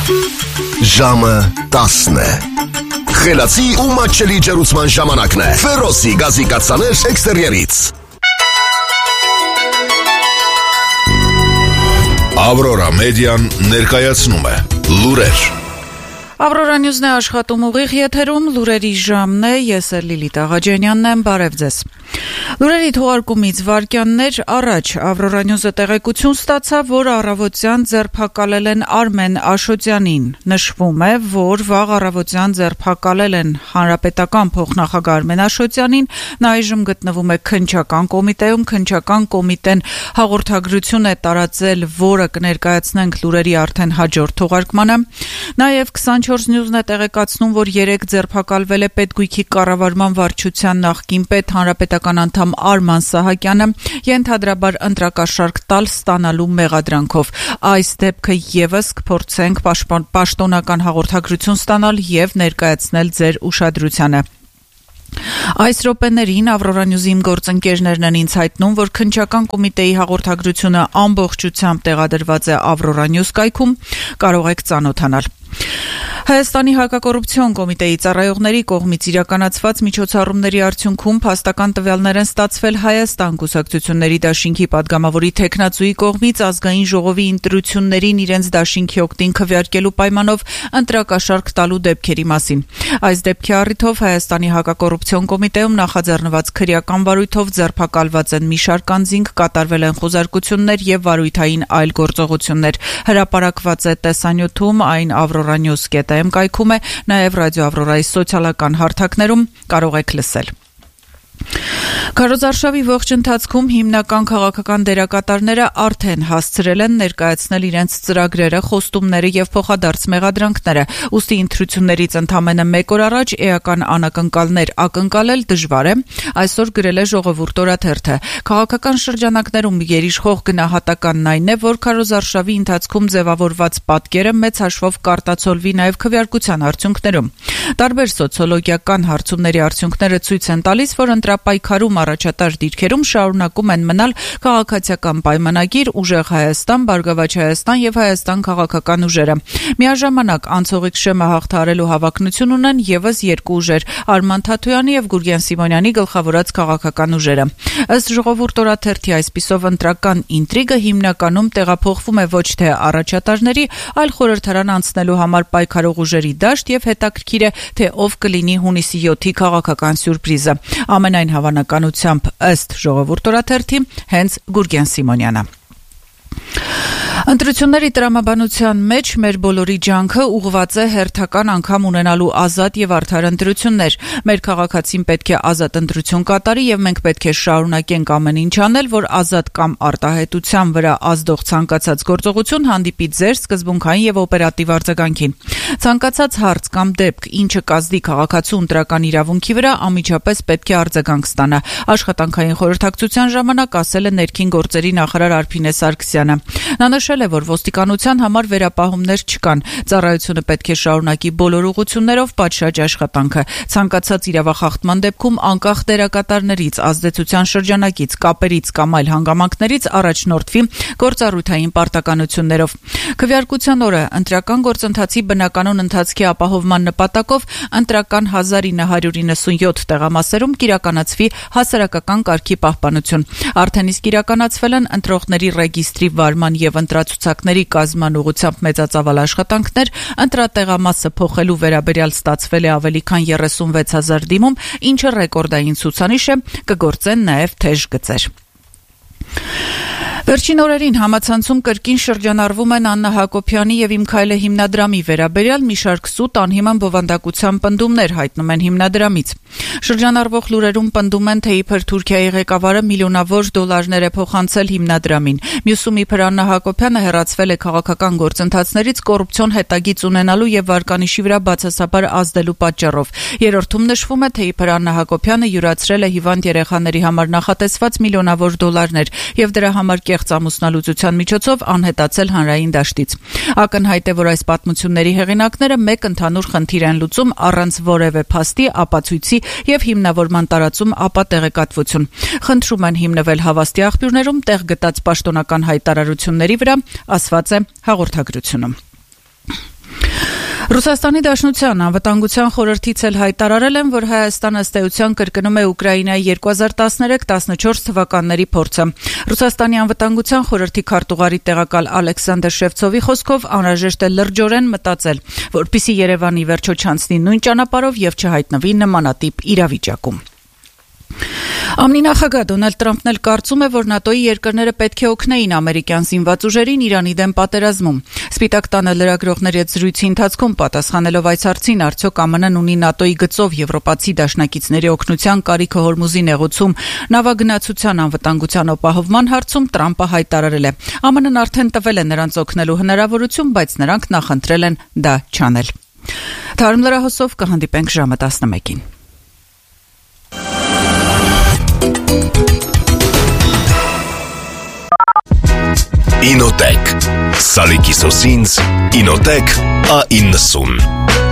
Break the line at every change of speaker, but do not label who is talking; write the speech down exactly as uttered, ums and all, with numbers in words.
Ժամը տասն է։ Խելացի ու մատչելի ջերուցման ժամանակն է։ Ֆերոսի գազի կաթսաներ էքստերիերից։ Ավրորա մեդիան ներկայացնում է լուրեր։
Ավրորա նյուզն է աշխատում ուղիղ եթերում, լուրերի ժամն է, ես էլ Լիլիթ Աղաջանյանն եմ, բարև ձեզ։ Լուրերի թողարկումից վայրկյաններ առաջ Ավրորա նյուզը տեղեկություն ստացավ, որ առավոտյան ձերբակալել են Արմեն Աշոտյանին։ Նշվում է, որ վաղ առավոտյան ձերբակալել են հանրապետական փոխնախագահ Արմեն Աշոտյանին, նա այժմ գտնվում է քննչական կոմիտեում, քննչական կոմիտեն հաղորդագրություն է տարածել, որը կներկայացնենք լուրերի արդեն հաջորդ թողարկմանը։ Նաև քսանչորս նյուզն է տեղեկացնում, որ երեկ ձերբակալվել է Պետգույքի կառավարման վարչության նախկին պետ հանրապետական անդամ Արման Սահակյանը, ենթադրաբար ընտրակաշարք տալ ստանալու մեղադրանքով։ Այս դեպքը եւս կփորձենք պաշտոնական հաղորդագրություն ստանալ եւ ներկայացնել ձեր ուշադրությանը։ Այս րոպեներին Ավրորա նյուզի իմ գործընկերներն են ինձ հայտնում, որ քննչական կոմիտեի հաղորդագրությունը ամբողջությամբ տեղադրված է Ավրորա նյուզ կայքում, կարող եք ծանոթանալ։ Հայաստանի հակակոռուպցիոն կոմիտեի ծառայողների կողմից իրականացված միջոցառումների արդյունքում փաստական տվյալներ են ստացվել Հայաստան կուսակցությունների դաշինքի падգամավորի թեկնածուի կողմից ազգային ժողովի ընտրություններին իրենց դաշինքի օգտին քվեարկելու պայմանով ընտրակաշարք տալու դեպքերի մասին։ Այս դեպքի առիթով Հայաստանի հակակոռուպցիոն կոմիտեում նախաձեռնված քրեական վարույթով ձերբակալված են մի շարք անձինք, կատարվել են խոզարկություններ եւ վարույթային այլ գործողություններ։ Հրապարակված է տեսանյութում, այն Ավրորա նյուզ կայքում է, նաև ռադիո Ավրորայի սոցիալական հարթակներում կարող եք լսել։ Քարոզարշավի ողջ ընթացքում հիմնական քաղաքական դերակատարները արդեն հասցրել են ներկայացնել իրենց ծրագրերը, խոստումները եւ փոխադարձ մեղադրանքները, ուստի ընտրություններից ընդամենը մեկ օր առաջ էական անակնկալներ ակնկալել դժվար է, այսօր գրել է Ժողովուրդ օրաթերթը։ Քաղաքական շրջանակներում գերիշխող գնահատականն այն է, որ քարոզարշավի ընթացքում ձևավորված պատկերը մեծ հաշվով կարտացոլվի նաև քվեարկության արդյունքներում։ Տարբեր սոցիոլոգիական հարցումների արդյունքները ցույց են տալիս, որ ընտրապայքարում առաջատար դիրքերում շարունակում են մնալ քաղաքացիական պայմանագիր, ուժեղ Հայաստան, Բարգավաճ Հայաստան եւ Հայաստան քաղաքական ուժերը։ Միաժամանակ անցողիկ շեմը հաղթահարելու հավակնություն ունեն եւս երկու ուժեր՝ Արման Թաթոյանի եւ Գուրգեն Սիմոնյանի գլխավորած քաղաքական ուժերը։ Ըստ Ժողովուրդ օրաթերթի այսպիսով ընտրական ինտրիգը հիմնականում տեղափոխվում է ոչ թե առաջատարների, այլ խորհրդարան անցնելու համար պայքարող ուժերի դաշտ եւ հետաքրքիր է, թե ով կլինի հունիսի յոթի քաղաքական սյուրպրիզը։ Ամենայն հավանականությամբ ըստ Ժողովուրդ օրաթերթի հենց Գուրգեն Սիմոնյանը։ Ընտրությունների տրամաբանության մեջ մեր բոլորի ջանքը ուղղված է հերթական անգամ ունենալու ազատ եւ արդար ընտրություններ։ Մեր քաղաքացին պետք է ազատ ընտրություն կատարի եւ մենք պետք է շարունակենք ամեն ինչ անել, որ ազատ կամ արտահայտության վրա ազդող ցանկացած գործողություն հանդիպի ձեր սկզբունքային եւ օպերատիվ արձագանքին։ Ցանկացած հարց կամ դեպք, ինչը կազդի քաղաքացու ընտրական իրավունքի վրա, անմիջապես պետք է արձագանք ստանա։ Աշխատանքային խորհրդակցության ժամանակ ասել է ներքին գործերի նախարար Արփինե Սարգսյանը։ Նա նշել է, որ ոստիկանության համար վերապահումներ չկան։ Ծառայությունը պետք է շարունակի բոլոր ուղղություններով պատշաճ աշխատանքը։ Ցանկացած իրավախախտման դեպքում անկախ դերակատարներից, ազդեցության շրջանակից, կապերից կամ այլ հանգամանքներից առաջնորդվի գործառույթային պարտականություններով։ Քվեարկության օրը ընտրական գործընթացի բնականon ընթացքի ապահովման նպատակով ընտրական հազար ինը հարյուր իննսունյոթ տեղամասերում կիրականացվի հասարակական կարգի պահպանություն։ Արդեն իսկ իրականացվել են ընտրողների ռեգիստրի վարման եւ ընտրացուցակների կազման ուղղությամբ մեծածավալ աշխատանքներ, ընտրատեղամասը փոխելու վերաբերյալ ստացվել է ավելի քան երեսունվեց հազար դիմում, ինչը ռեկորդային ցուցանիշ է, կգործեն նաեւ թեժ գծեր։ Վերջին օրերին համացանցում կրկին շրջանառվում են Աննա Հակոբյանի եւ Իմ քայլը հիմնադրամի վերաբերյալ մի շարք սուտ անհիմն բովանդակության պնդումներ, հայտնում են հիմնադրամից։ Շրջանառվող լուրերում պնդում են, թե իբր Թուրքիայի ղեկավարը միլիոնավոր դոլարներ է փոխանցել հիմնադրամին։ Մյուսում իբր Աննա Հակոբյանը հեռացվել է քաղաքական գործընթացներից կոռուպցիոն հետագիծ ունենալու եւ վարկանիշի վրա բացասաբար ազդելու պատճառով։ Երրորդում նշվում է, թե իբր Աննա Հակոբյանը յուրացրել է հիվանդ երեխաների համար նախատեսված միլիոնավոր դոլարներ եւ դրա համար կեղծ ամուսնալուծության միջոցով անհետացել հանրային դաշտից։ Ակնհայտ է, որ այս պատմությունների հեղինակները մեկ ընդհանուր խնդիր են լուծում առանց որևէ փաստի, ապացույցի եւ հիմնավորման տարածում ապա տեղեկատվություն։ Խնդրում են հիմնվել հավաստի աղբյուրներում տեղ գտած պաշտոնական հայտարարությունների վրա, ասված է հաղորդագրությունում։ Ռուսաստանի Դաշնության անվտանգության խորհրդից էլ հայտարարել են, որ Հայաստանը ըստ էության կրկնում է Ուկրաինայի երկու հազար տասներեք տասնչորս թվականների փորձը։ Ռուսաստանի անվտանգության խորհրդի քարտուղարի տեղակալ Ալեքսանդր Շևցովի խոսքով անհրաժեշտ է լրջորեն մտածել, որպեսզի Երևանի վերջո չանցնի նույն ճանապարհով եւ չհայտնվի նմանատիպ իրավիճակում։ ԱՄՆ նախագահ Դոնալդ Թրամփն էլ կարծում է, որ ՆԱՏՕ-ի երկրները պետք է օգնեին ամերիկյան զինված ուժերին Իրանի դեմ պատերազմում։ Սպիտակ տանը լրագրողների հետ զրույցի ընթացքում պատասխանելով այս հարցին, արդյոք ԱՄՆ-ն ունի ՆԱՏՕ-ի գծով եվրոպացի դաշնակիցների օգնության կարիքը Հորմուզի նեղուցում նավագնացության անվտանգության ապահովման հարցում Թրամփը հայտարարել է. ԱՄՆ-ն արդեն տվել է նրանց օգնելու հնարավորություն, բայց նրանք նախընտրել են դա չանել։ Թարմ լրահոսով կհանդիպենք ժամը տասնմեկին։
Ինոտեք Սալիկի սոսինձ Ինոտեք A իննսուն